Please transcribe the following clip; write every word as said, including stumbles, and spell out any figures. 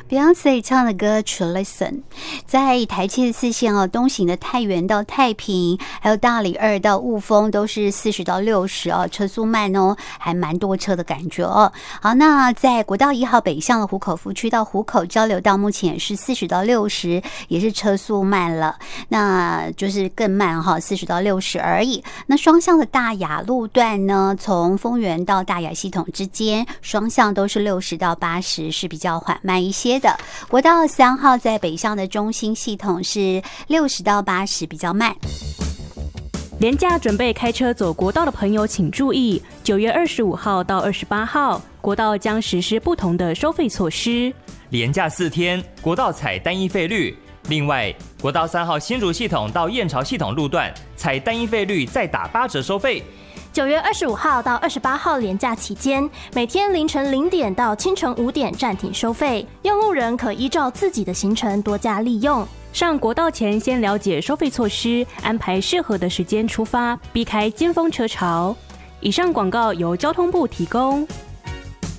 Beyonce 唱的歌曲 Listen， 在台七四线哦，东行的太原到太平，还有大理二到雾峰都是四十到六十哦，车速慢哦，还蛮多车的感觉哦。好，那在国道一号北向的湖口服区到湖口交流道，目前也是四十到六十，也是车速慢了，那就是更慢哈，四十到六十而已。那双向的大雅路段呢，从丰原到大雅系统之间，双向都是六十到八十，是比较缓慢一些的。国道三号在北向的中心系统是六十到八十，比较慢。 连假准备开车走国道的朋友请注意，九月二十五号到二十八号，国道将实施不同的收费措施。 连假四天，国道采单一费率。另外，国道三号新竹系统到燕巢系统路段采单一费率再打八折收费。 九月二十五号到二十八号连假期间，每天凌晨零点到清晨五点暂停收费，用路人可依照自己的行程多加利用。 上国道前先了解收费措施，安排适合的时间出发，避开尖峰车潮。以上广告由交通部提供。